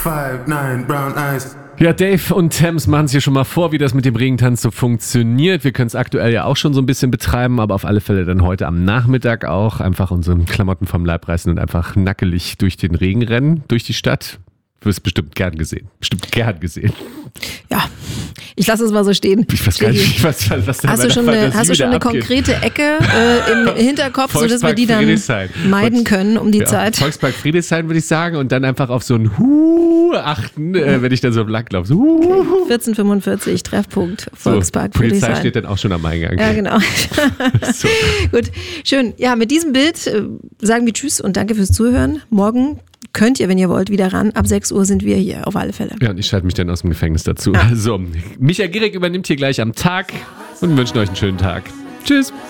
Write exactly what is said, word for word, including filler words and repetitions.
Five, nine, brown eyes. Ja, Dave und Thames machen es hier schon mal vor, wie das mit dem Regentanz so funktioniert. Wir können es aktuell ja auch schon so ein bisschen betreiben, aber auf alle Fälle dann heute am Nachmittag auch einfach unsere Klamotten vom Leib reißen und einfach nackelig durch den Regen rennen, durch die Stadt. Du wirst bestimmt gern gesehen. Bestimmt gern gesehen. Ja, ich lasse es mal so stehen. Ich weiß gar nicht, was, was da Hast du schon eine, hast du schon eine konkrete Ecke äh, im Hinterkopf, sodass wir die dann meiden können um die ja, Zeit? Volkspark Friedrichshain würde ich sagen und dann einfach auf so ein Hu achten, äh, wenn ich dann so lang laufe. So, Hu. Okay. vierzehn fünfundvierzig, Treffpunkt, Volkspark so, Friedrichshain. Polizei steht steht dann auch schon am Eingang. Ja, genau. So. Gut, schön. Ja, mit diesem Bild äh, sagen wir Tschüss und danke fürs Zuhören. Morgen könnt ihr, wenn ihr wollt, wieder ran. Ab sechs Uhr sind wir hier, auf alle Fälle. Ja, und ich schalte mich dann aus dem Gefängnis dazu. Ja. So, Michael Gierig übernimmt hier gleich am Tag und wünschen euch einen schönen Tag. Tschüss.